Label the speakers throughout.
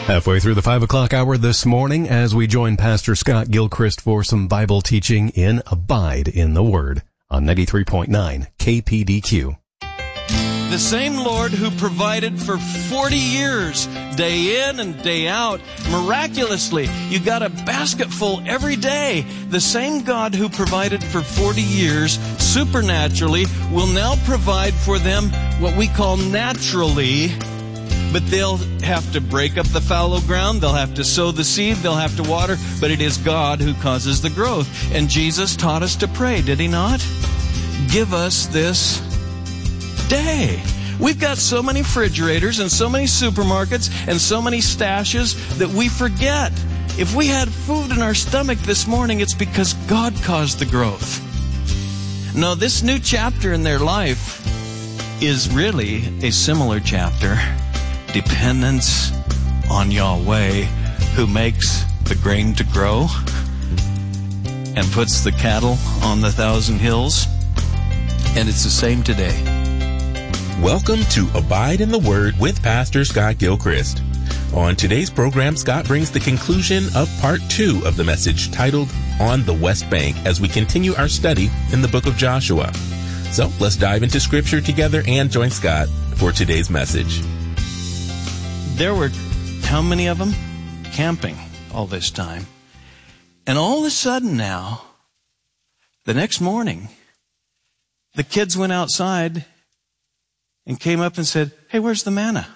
Speaker 1: Halfway through the 5 o'clock hour this morning as we join Pastor Scott Gilchrist for some Bible teaching in Abide in the Word on 93.9 KPDQ.
Speaker 2: The same Lord who provided for 40 years, day in and day out, miraculously, you got a basket full every day. The same God who provided for 40 years, supernaturally, will now provide for them what we call naturally. But they'll have to break up the fallow ground. They'll have to sow the seed. They'll have to water. But it is God who causes the growth. And Jesus taught us to pray, did he not? Give us this day. We've got so many refrigerators and so many supermarkets and so many stashes that we forget. If we had food in our stomach this morning, it's because God caused the growth. No, this new chapter in their life is really a similar chapter. Dependence on Yahweh, who makes the grain to grow and puts the cattle on the 1,000 hills. And it's the same today.
Speaker 3: Welcome to Abide in the Word with Pastor Scott Gilchrist. On today's program, Scott brings the conclusion of part 2 of the message titled On the West Bank as we continue our study in the book of Joshua. So let's dive into scripture together and join Scott for today's message.
Speaker 2: There were, how many of them? Camping all this time. And all of a sudden now, the next morning, the kids went outside and came up and said, "Hey, where's the manna?"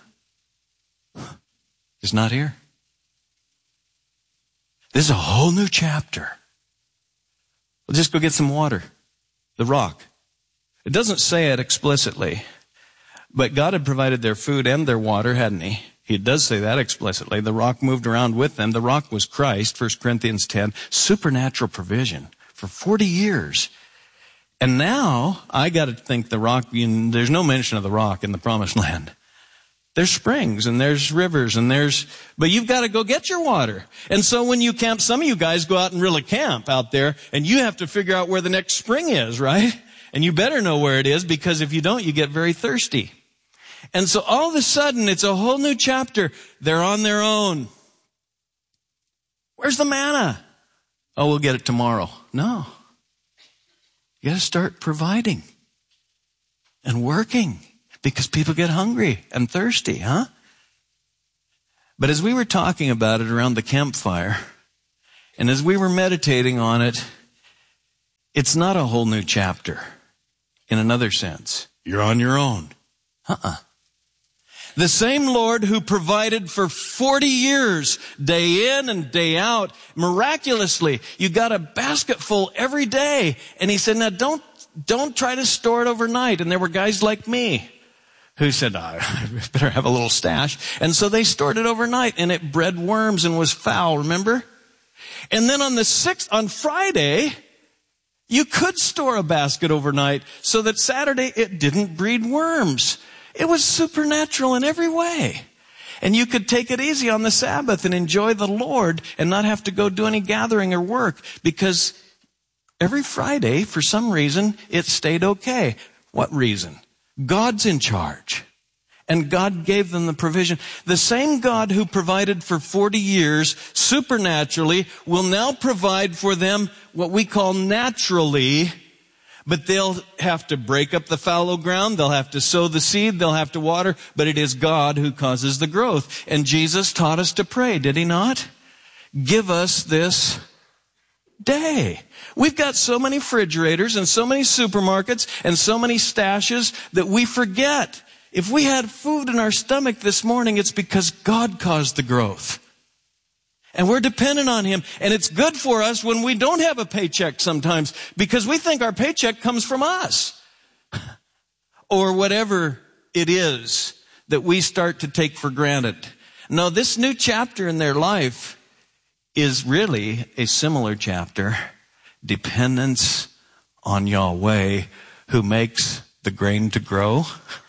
Speaker 2: It's not here. This is a whole new chapter. We'll just go get some water. The rock. It doesn't say it explicitly, but God had provided their food and their water, hadn't he? He does say that explicitly. The rock moved around with them. The rock was Christ, 1 Corinthians 10. Supernatural provision for 40 years. And now, I got to think the rock, there's no mention of the rock in the Promised Land. There's springs and there's rivers and but you've got to go get your water. And so when you camp, some of you guys go out and really camp out there and you have to figure out where the next spring is, right? And you better know where it is, because if you don't, you get very thirsty. And so all of a sudden, it's a whole new chapter. They're on their own. Where's the manna? Oh, we'll get it tomorrow. No. You got to start providing and working, because people get hungry and thirsty, huh? But as we were talking about it around the campfire, and as we were meditating on it, it's not a whole new chapter in another sense. You're on your own. The same Lord who provided for 40 years, day in and day out, miraculously, you got a basket full every day. And he said, now don't try to store it overnight. And there were guys like me who said, I better have a little stash. And so they stored it overnight, and it bred worms and was foul, remember? And then on Friday, you could store a basket overnight so that Saturday it didn't breed worms. It was supernatural in every way. And you could take it easy on the Sabbath and enjoy the Lord and not have to go do any gathering or work, because every Friday, for some reason, it stayed okay. What reason? God's in charge. And God gave them the provision. The same God who provided for 40 years supernaturally will now provide for them what we call naturally. But they'll have to break up the fallow ground. They'll have to sow the seed. They'll have to water. But it is God who causes the growth. And Jesus taught us to pray, did he not? Give us this day. We've got so many refrigerators and so many supermarkets and so many stashes that we forget. If we had food in our stomach this morning, it's because God caused the growth. And we're dependent on him. And it's good for us when we don't have a paycheck sometimes, because we think our paycheck comes from us. Or whatever it is that we start to take for granted. No, this new chapter in their life is really a similar chapter. Dependence on Yahweh, who makes the grain to grow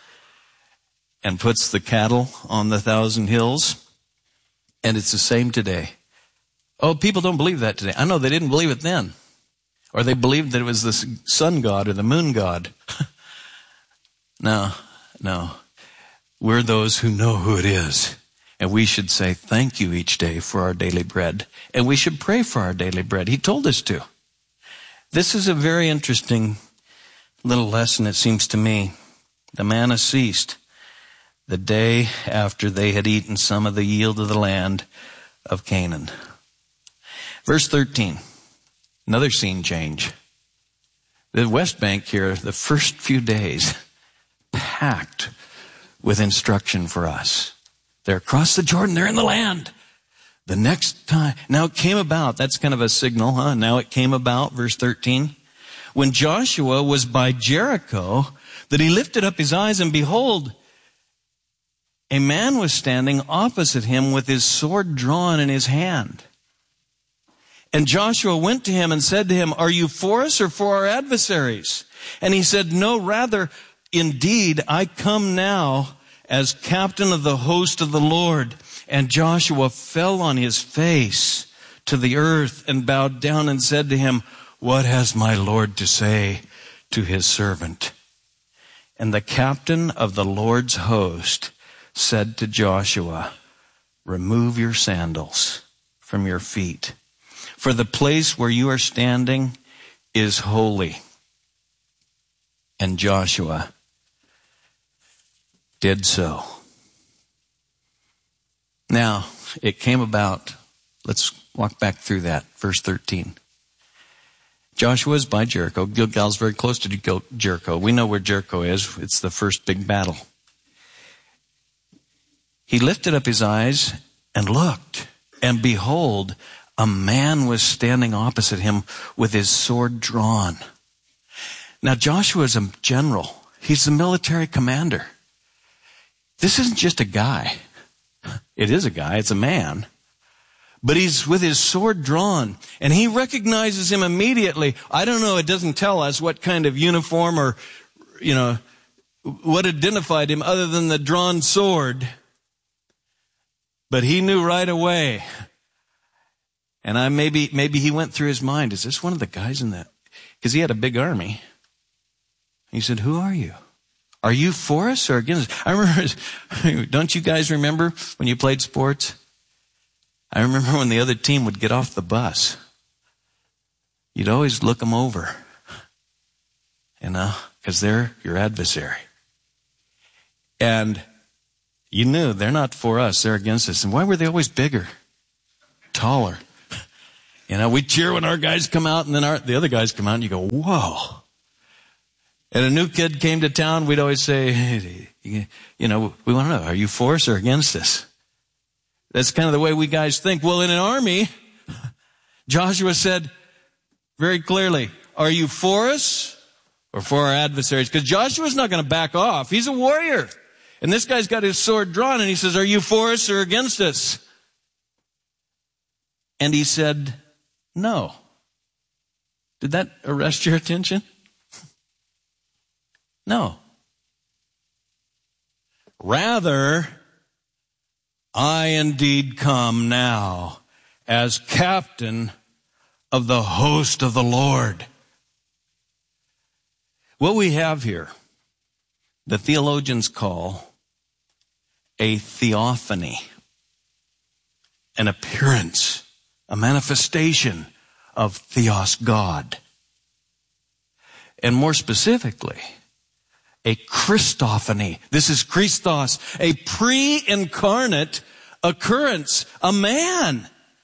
Speaker 2: and puts the cattle on the 1,000 hills. And it's the same today. Oh, people don't believe that today. I know they didn't believe it then. Or they believed that it was the sun god or the moon god. No. We're those who know who it is. And we should say thank you each day for our daily bread. And we should pray for our daily bread. He told us to. This is a very interesting little lesson, it seems to me. The manna ceased the day after they had eaten some of the yield of the land of Canaan. Verse 13, another scene change. The West Bank here, the first few days, packed with instruction for us. They're across the Jordan, they're in the land. The next time, now it came about, that's kind of a signal, huh? Now it came about, verse 13, when Joshua was by Jericho, that he lifted up his eyes, and behold, a man was standing opposite him with his sword drawn in his hand. And Joshua went to him and said to him, are you for us or for our adversaries? And he said, no, rather, indeed, I come now as captain of the host of the Lord. And Joshua fell on his face to the earth and bowed down and said to him, what has my Lord to say to his servant? And the captain of the Lord's host said to Joshua, remove your sandals from your feet, for the place where you are standing is holy. And Joshua did so. Now, it came about, let's walk back through that, verse 13. Joshua is by Jericho. Gilgal's very close to Jericho. We know where Jericho is. It's the first big battle. He lifted up his eyes and looked, and behold, a man was standing opposite him with his sword drawn. Now, Joshua is a general. He's the military commander. This isn't just a guy. It is a guy. It's a man. But he's with his sword drawn, and he recognizes him immediately. I don't know, it doesn't tell us what kind of uniform or, what identified him other than the drawn sword. But he knew right away. And maybe he went through his mind, is this one of the guys in that? Because he had a big army. He said, who are you? Are you for us or against us? I remember, don't you guys remember when you played sports? I remember when the other team would get off the bus. You'd always look them over, because they're your adversary. And you knew they're not for us, they're against us. And why were they always bigger, taller? We cheer when our guys come out, and then the other guys come out, and you go, whoa. And a new kid came to town, we'd always say, hey, we want to know, are you for us or against us? That's kind of the way we guys think. Well, in an army, Joshua said very clearly, are you for us or for our adversaries? Because Joshua's not going to back off. He's a warrior. And this guy's got his sword drawn, and he says, are you for us or against us? And he said, no. Did that arrest your attention? No. Rather, I indeed come now as captain of the host of the Lord. What we have here, the theologians call a theophany, an appearance, a manifestation of theos, God. And more specifically, a Christophany. This is Christos, a pre-incarnate occurrence. A man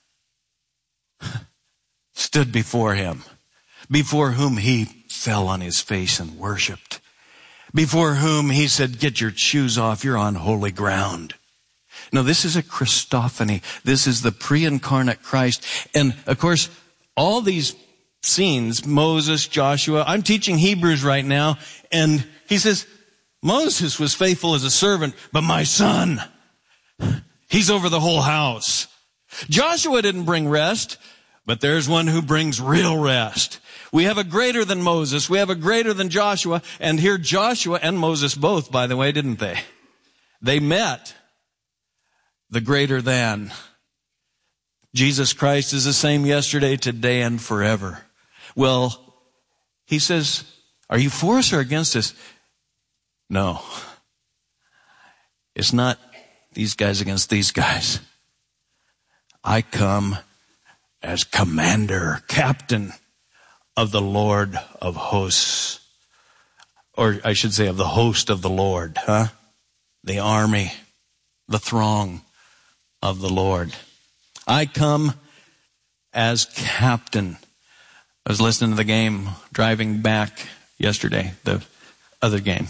Speaker 2: stood before him, before whom he fell on his face and worshiped, before whom he said, get your shoes off, you're on holy ground. No, this is a Christophany. This is the pre-incarnate Christ. And of course, all these scenes, Moses, Joshua, I'm teaching Hebrews right now, and he says, Moses was faithful as a servant, but my son, he's over the whole house. Joshua didn't bring rest, but there's one who brings real rest. We have a greater than Moses. We have a greater than Joshua. And here Joshua and Moses both, by the way, didn't they? They met the greater than. Jesus Christ is the same yesterday, today, and forever. Well, he says, are you for us or against us? No. It's not these guys against these guys. I come as commander, captain of the Lord of hosts. Or I should say of the host of the Lord, the army, the throng of the Lord. I come as captain. I was listening to the game, driving back yesterday, the other game.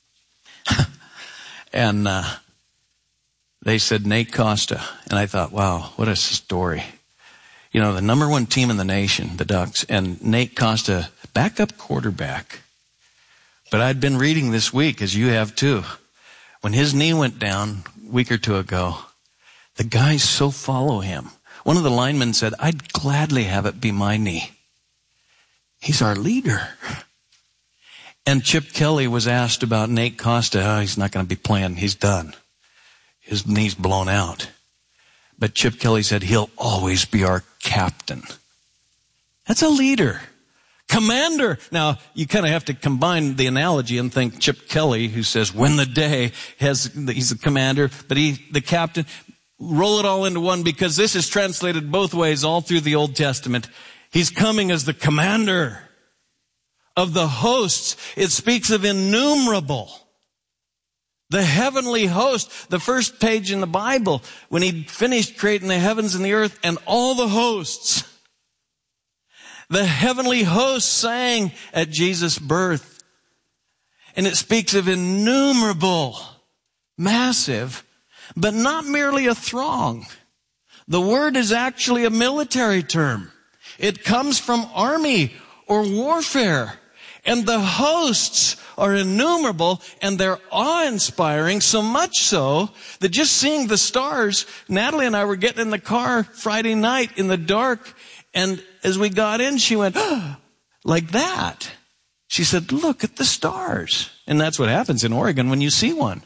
Speaker 2: And they said Nate Costa. And I thought, wow, what a story. You know, the number one team in the nation, the Ducks, and Nate Costa, backup quarterback. But I'd been reading this week, as you have too, when his knee went down a week or two ago, the guys so follow him. One of the linemen said, I'd gladly have it be my knee. He's our leader. And Chip Kelly was asked about Nate Costa. Oh, he's not going to be playing. He's done. His knee's blown out. But Chip Kelly said, he'll always be our captain. That's a leader. Commander. Now, you kind of have to combine the analogy and think Chip Kelly, who says, win the day, he's the commander, but the captain. Roll it all into one, because this is translated both ways all through the Old Testament. He's coming as the commander of the hosts. It speaks of innumerable. The heavenly host, the first page in the Bible, when he finished creating the heavens and the earth and all the hosts. The heavenly host sang at Jesus' birth. And it speaks of innumerable, massive, but not merely a throng. The word is actually a military term. It comes from army or warfare. And the hosts are innumerable, and they're awe-inspiring, so much so that just seeing the stars, Natalie and I were getting in the car Friday night in the dark, and as we got in, she went, like that. She said, look at the stars. And that's what happens in Oregon when you see one.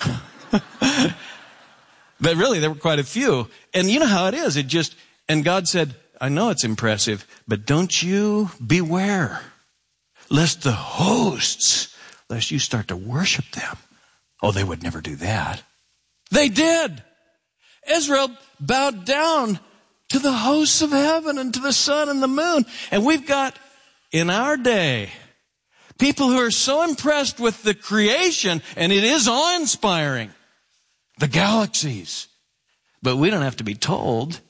Speaker 2: But really, there were quite a few. And you know how it is. And God said, I know it's impressive, but don't you beware, lest the hosts, lest you start to worship them. Oh, they would never do that. They did. Israel bowed down to the hosts of heaven and to the sun and the moon. And we've got, in our day, people who are so impressed with the creation, and it is awe-inspiring, the galaxies. But we don't have to be told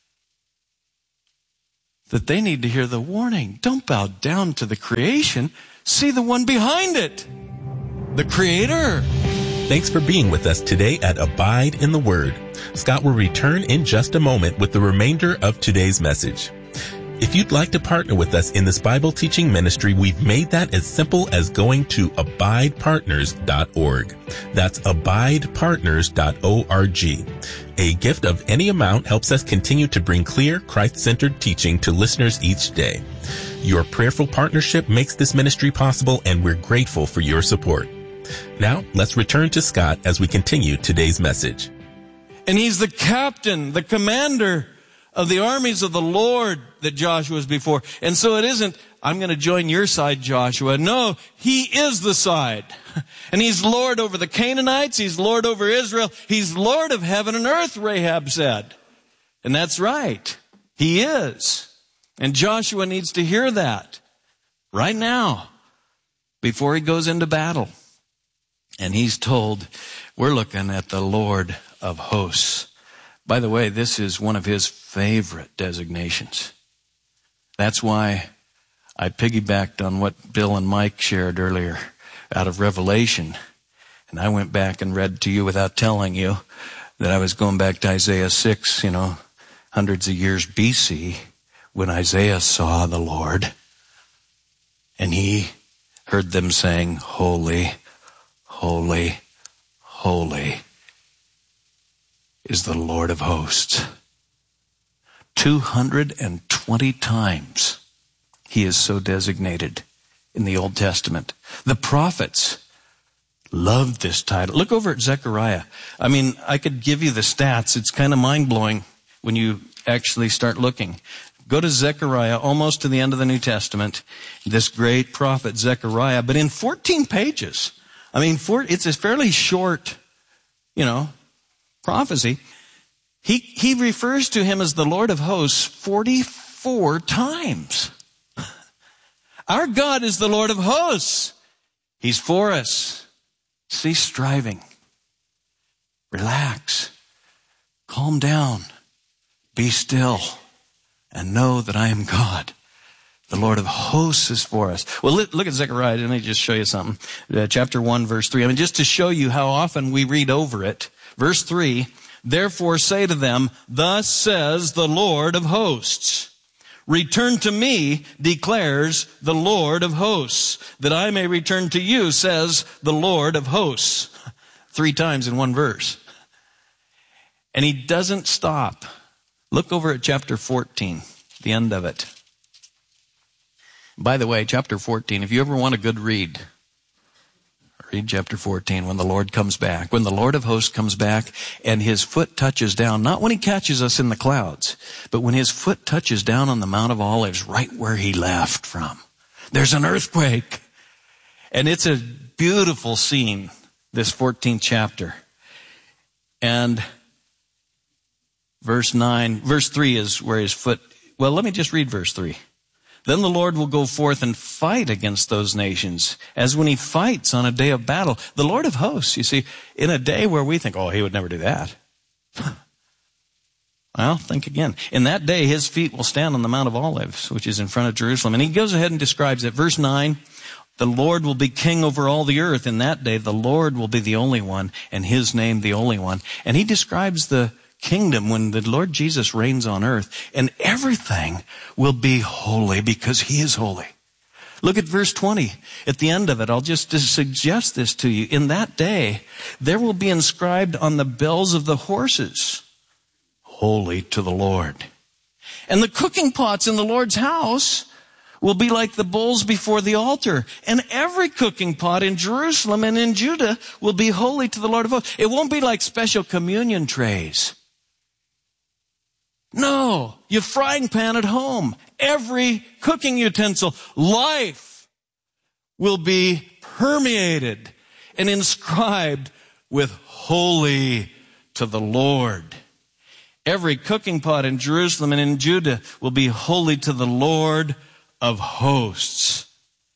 Speaker 2: that they need to hear the warning. Don't bow down to the creation. See the one behind it, the Creator.
Speaker 3: Thanks for being with us today at Abide in the Word. Scott will return in just a moment with the remainder of today's message. If you'd like to partner with us in this Bible teaching ministry, we've made that as simple as going to abidepartners.org. That's abidepartners.org. A gift of any amount helps us continue to bring clear, Christ-centered teaching to listeners each day. Your prayerful partnership makes this ministry possible, and we're grateful for your support. Now, let's return to Scott as we continue today's message.
Speaker 2: And he's the captain, the commander of the armies of the Lord that Joshua's before. And so it isn't, I'm going to join your side, Joshua. No, he is the side. And he's Lord over the Canaanites. He's Lord over Israel. He's Lord of heaven and earth, Rahab said. And that's right. He is. And Joshua needs to hear that right now before he goes into battle. And he's told, we're looking at the Lord of hosts. By the way, this is one of his favorite designations. That's why I piggybacked on what Bill and Mike shared earlier out of Revelation. And I went back and read to you without telling you that I was going back to Isaiah 6, hundreds of years BC, when Isaiah saw the Lord. And he heard them saying, holy, holy, holy is the Lord of hosts. 220 times he is so designated in the Old Testament. The prophets loved this title. Look over at Zechariah. I mean, I could give you the stats. It's kind of mind-blowing when you actually start looking. Go to Zechariah, almost to the end of the New Testament, this great prophet Zechariah, but in 14 pages. I mean, it's a fairly short, prophecy, he refers to him as the Lord of hosts 44 times. Our God is the Lord of hosts. He's for us. Cease striving. Relax. Calm down. Be still. And know that I am God. The Lord of hosts is for us. Well, look at Zechariah. Let me just show you something. Chapter 1, verse 3. I mean, just to show you how often we read over it. Verse 3, therefore say to them, thus says the Lord of hosts. Return to me, declares the Lord of hosts, that I may return to you, says the Lord of hosts. 3 times in one verse. And he doesn't stop. Look over at chapter 14, the end of it. By the way, chapter 14, if you ever want a good read chapter 14 when the Lord comes back. When the Lord of hosts comes back and his foot touches down, not when he catches us in the clouds, but when his foot touches down on the Mount of Olives, right where he left from. There's an earthquake. And it's a beautiful scene, this 14th chapter. And verse 3 is where his foot, well, let me just read verse 3. Then the Lord will go forth and fight against those nations, as when he fights on a day of battle. The Lord of hosts, you see, in a day where we think, oh, he would never do that. Well, think again. In that day, his feet will stand on the Mount of Olives, which is in front of Jerusalem. And he goes ahead and describes it. Verse 9, the Lord will be king over all the earth. In that day, the Lord will be the only one, and his name the only one. And he describes the kingdom when the Lord Jesus reigns on earth, and everything will be holy because he is holy. Look at verse 20. At the end of it, I'll just suggest this to you. In that day, there will be inscribed on the bells of the horses, holy to the Lord. And the cooking pots in the Lord's house will be like the bowls before the altar. And every cooking pot in Jerusalem and in Judah will be holy to the Lord of hosts. It won't be like special communion trays. No, your frying pan at home, every cooking utensil, life will be permeated and inscribed with holy to the Lord. Every cooking pot in Jerusalem and in Judah will be holy to the Lord of hosts.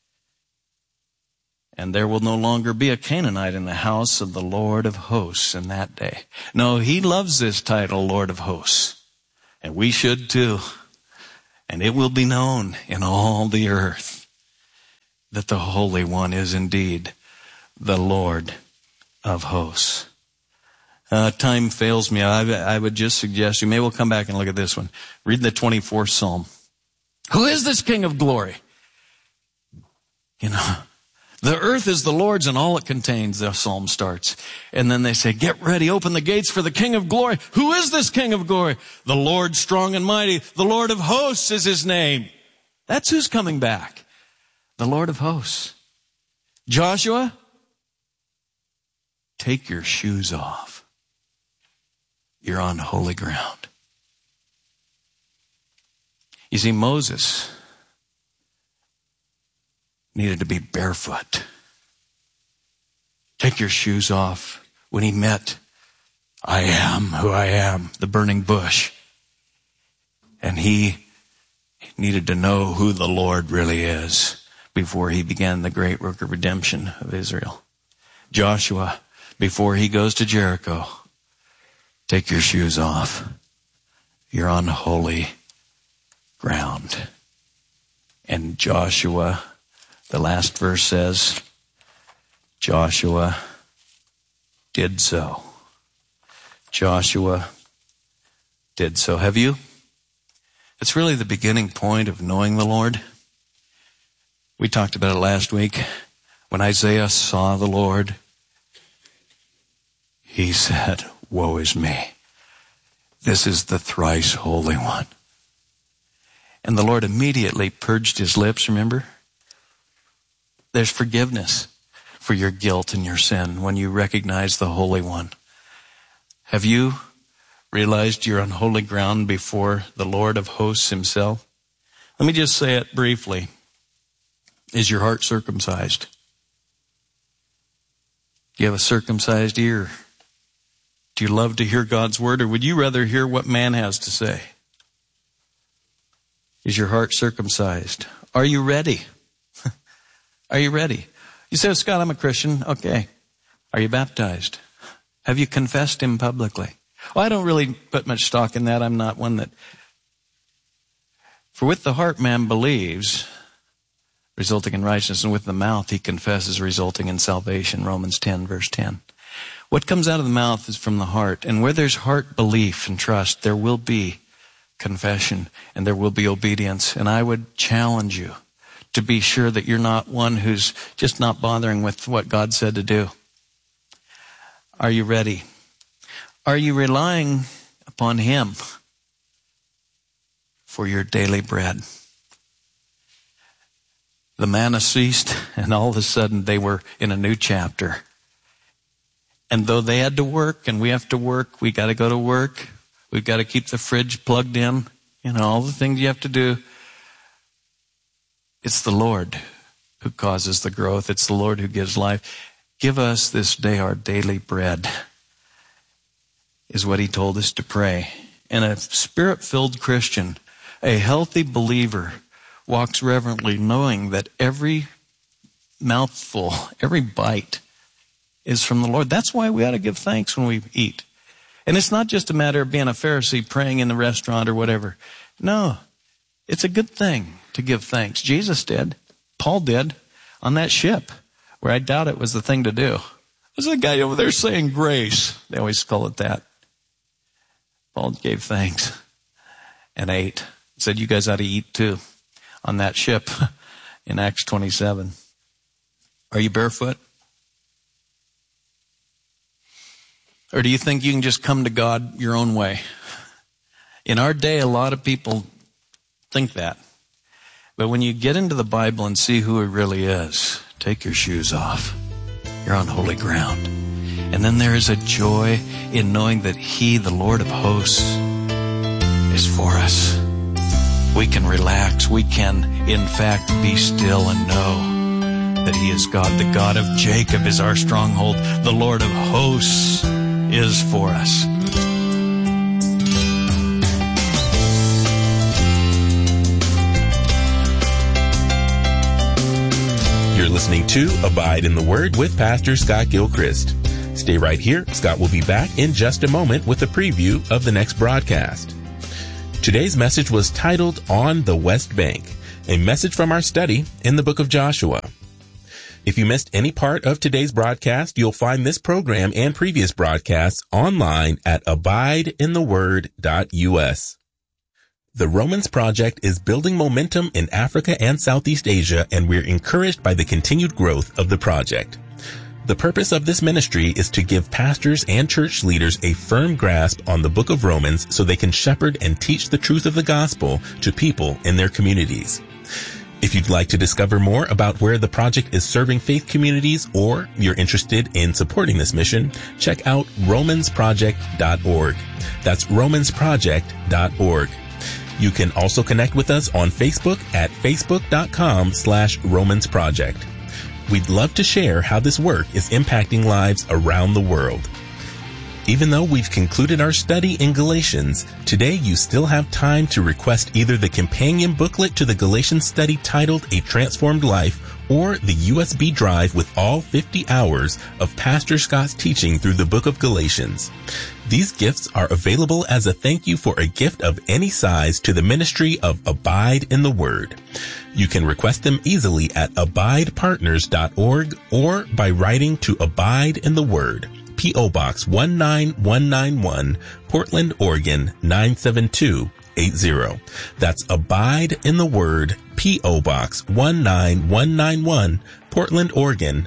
Speaker 2: And there will no longer be a Canaanite in the house of the Lord of hosts in that day. No, he loves this title, Lord of hosts. And we should too. And it will be known in all the earth that the Holy One is indeed the Lord of hosts. Time fails me. I would just suggest you may well come back and look at this one. Read the 24th Psalm. Who is this King of glory? You know, the earth is the Lord's and all it contains, the psalm starts. And then they say, get ready, open the gates for the King of glory. Who is this King of glory? The Lord strong and mighty. The Lord of hosts is his name. That's who's coming back. The Lord of hosts. Joshua, take your shoes off. You're on holy ground. You see, Moses needed to be barefoot. Take your shoes off when he met I am who I am, the burning bush. And he needed to know who the Lord really is before he began the great work of redemption of Israel. Joshua, before he goes to Jericho, take your shoes off. You're on holy ground. And Joshua, the last verse says, Joshua did so. Joshua did so. Have you? It's really the beginning point of knowing the Lord. We talked about it last week. When Isaiah saw the Lord, he said, woe is me. This is the thrice holy one. And the Lord immediately purged his lips, remember? There's forgiveness for your guilt and your sin when you recognize the Holy One. Have you realized you're on holy ground before the Lord of hosts himself? Let me just say it briefly. Is your heart circumcised? Do you have a circumcised ear? Do you love to hear God's word, or would you rather hear what man has to say? Is your heart circumcised? Are you ready? Are you ready? You say, Scott, I'm a Christian. Okay. Are you baptized? Have you confessed him publicly? Well, I don't really put much stock in that. I'm not one that... For with the heart man believes, resulting in righteousness, and with the mouth he confesses, resulting in salvation. Romans 10, verse 10. What comes out of the mouth is from the heart. And where there's heart belief and trust, there will be confession and there will be obedience. And I would challenge you to be sure that you're not one who's just not bothering with what God said to do. Are you ready? Are you relying upon him for your daily bread? The manna ceased, and all of a sudden they were in a new chapter. And though they had to work, and we have to work, we got to go to work. We've got to keep the fridge plugged in. You know, all the things you have to do. It's the Lord who causes the growth. It's the Lord who gives life. Give us this day our daily bread, is what he told us to pray. And a spirit-filled Christian, a healthy believer, walks reverently knowing that every mouthful, every bite is from the Lord. That's why we ought to give thanks when we eat. And it's not just a matter of being a Pharisee praying in the restaurant or whatever. No, it's a good thing to give thanks. Jesus did. Paul did on that ship, where I doubt it was the thing to do. There's a guy over there saying grace. They always call it that. Paul gave thanks and ate. Said, you guys ought to eat too on that ship in Acts 27. Are you barefoot? Or do you think you can just come to God your own way? In our day, a lot of people think that. But when you get into the Bible and see who it really is, take your shoes off. You're on holy ground. And then there is a joy in knowing that he, the Lord of hosts, is for us. We can relax. We can, in fact, be still and know that he is God. The God of Jacob is our stronghold. The Lord of hosts is for us.
Speaker 3: You're listening to Abide in the Word with Pastor Scott Gilchrist. Stay right here. Scott will be back in just a moment with a preview of the next broadcast. Today's message was titled On the West Bank, a message from our study in the book of Joshua. If you missed any part of today's broadcast, you'll find this program and previous broadcasts online at abideintheword.us. The Romans Project is building momentum in Africa and Southeast Asia, and we're encouraged by the continued growth of the project. The purpose of this ministry is to give pastors and church leaders a firm grasp on the book of Romans so they can shepherd and teach the truth of the gospel to people in their communities. If you'd like to discover more about where the project is serving faith communities, or you're interested in supporting this mission, check out romansproject.org. That's romansproject.org. You can also connect with us on Facebook at facebook.com/romansproject. We'd love to share how this work is impacting lives around the world. Even though we've concluded our study in Galatians, today you still have time to request either the companion booklet to the Galatians study titled A Transformed Life, or the USB drive with all 50 hours of Pastor Scott's teaching through the book of Galatians. These gifts are available as a thank you for a gift of any size to the ministry of Abide in the Word. You can request them easily at abidepartners.org or by writing to Abide in the Word, P.O. Box 19191, Portland, Oregon 97280. That's Abide in the Word, P.O. Box 19191, Portland, Oregon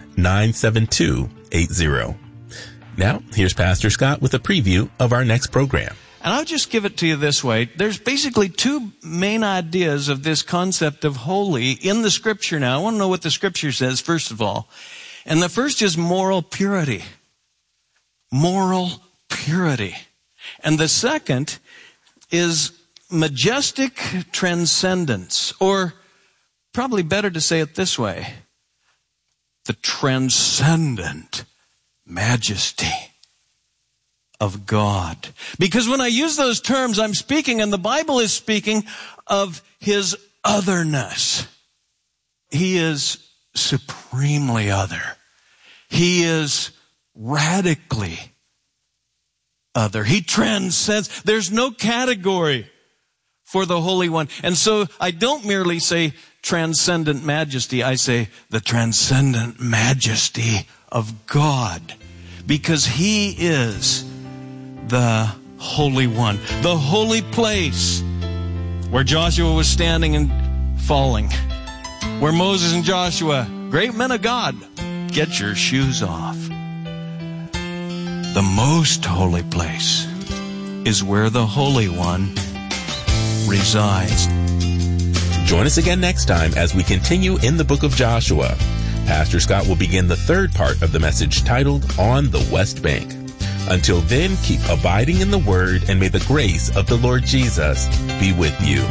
Speaker 3: 97280. Now, here's Pastor Scott with a preview of our next program.
Speaker 2: And I'll just give it to you this way. There's basically two main ideas of this concept of holy in the Scripture now. I want to know what the Scripture says, first of all. And the first is moral purity. Moral purity. And the second is majestic transcendence, or probably better to say it this way, the transcendent majesty of God. Because when I use those terms, I'm speaking, and the Bible is speaking of his otherness. He is supremely other. He is radically other. He transcends. There's no category for the Holy One. And so I don't merely say transcendent majesty. I say the transcendent majesty of God. Because he is the Holy One. The holy place where Joshua was standing and falling. Where Moses and Joshua, great men of God, get your shoes off. The most holy place is where the Holy One resides.
Speaker 3: Join us again next time as we continue in the book of Joshua. Pastor Scott will begin the third part of the message titled On the West Bank. Until then, keep abiding in the Word, and may the grace of the Lord Jesus be with you.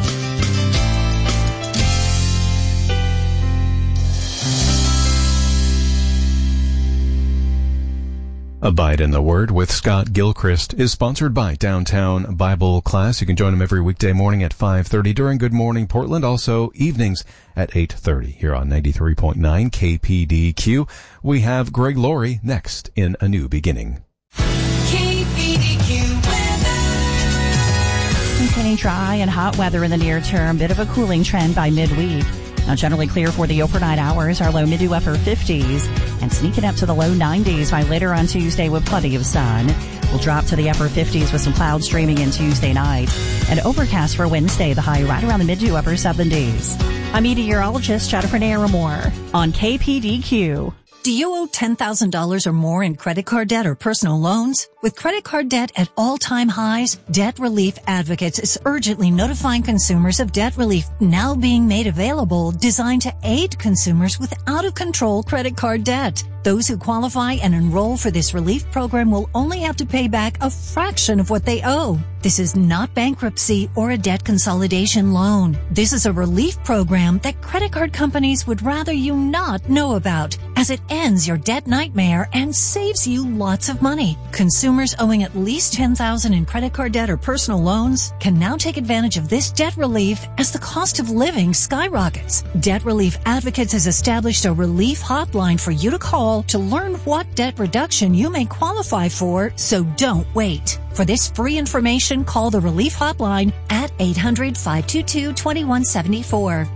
Speaker 1: Abide in the Word with Scott Gilchrist is sponsored by Downtown Bible Class. You can join him every weekday morning at 5:30 during Good Morning Portland. Also evenings at 8:30 here on 93.9 KPDQ. We have Greg Laurie next in A New Beginning.
Speaker 4: KPDQ weather.
Speaker 5: Maintaining dry and hot weather in the near term. Bit of a cooling trend by midweek. Now generally clear for the overnight hours. Our low mid to upper 50s and sneaking up to the low 90s by later on Tuesday with plenty of sun. We'll drop to the upper 50s with some clouds streaming in Tuesday night. And overcast for Wednesday, the high right around the mid to upper 70s. I'm meteorologist Jennifer Naramore on KPDQ.
Speaker 6: Do you owe $10,000 or more in credit card debt or personal loans? With credit card debt at all-time highs, Debt Relief Advocates is urgently notifying consumers of debt relief now being made available, designed to aid consumers with out-of-control credit card debt. Those who qualify and enroll for this relief program will only have to pay back a fraction of what they owe. This is not bankruptcy or a debt consolidation loan. This is a relief program that credit card companies would rather you not know about, as it ends your debt nightmare and saves you lots of money. Consumers owing at least $10,000 in credit card debt or personal loans can now take advantage of this debt relief as the cost of living skyrockets. Debt Relief Advocates has established a relief hotline for you to call to learn what debt reduction you may qualify for, so don't wait. For this free information, call the Relief Hotline at 800-522-2174.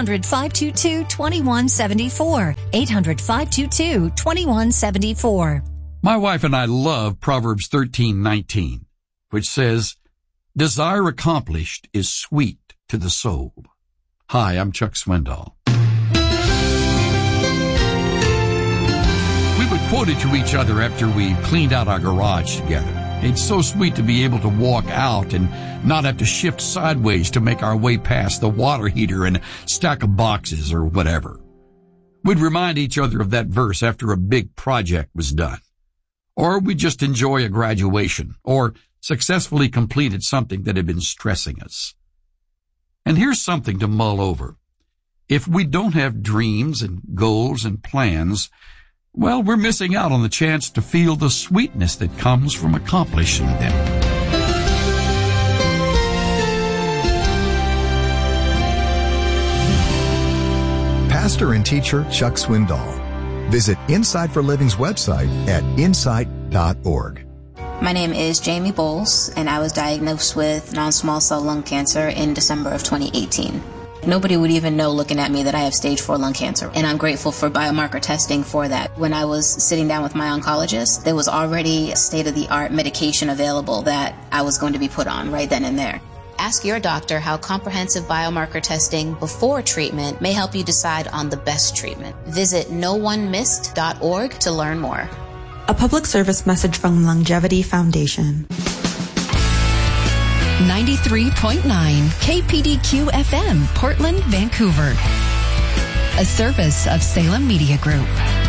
Speaker 6: 800-522-2174. 800-522-2174.
Speaker 7: My wife and I love Proverbs 13:19, which says, "Desire accomplished is sweet to the soul." Hi, I'm Chuck Swindoll. We would quote it to each other after we cleaned out our garage together. It's so sweet to be able to walk out and not have to shift sideways to make our way past the water heater and stack of boxes or whatever. We'd remind each other of that verse after a big project was done. Or we'd just enjoy a graduation or successfully completed something that had been stressing us. And here's something to mull over. If we don't have dreams and goals and plans, well, we're missing out on the chance to feel the sweetness that comes from accomplishing them.
Speaker 8: Pastor and teacher Chuck Swindoll. Visit Insight for Living's website at insight.org.
Speaker 9: My name is Jamie Bowles, and I was diagnosed with non-small cell lung cancer in December of 2018. Nobody would even know looking at me that I have stage 4 lung cancer, and I'm grateful for biomarker testing for that. When I was sitting down with my oncologist, there was already state-of-the-art medication available that I was going to be put on right then and there. Ask your doctor how comprehensive biomarker testing before treatment may help you decide on the best treatment. Visit noonemissed.org to learn more.
Speaker 10: A public service message from Longevity Foundation.
Speaker 4: 93.9 KPDQ FM, Portland, Vancouver. A service of Salem Media Group.